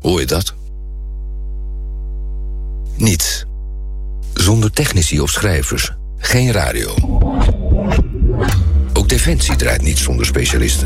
Hoor je dat? Niets. Zonder technici of schrijvers. Geen radio. Ook Defensie draait niet zonder specialisten.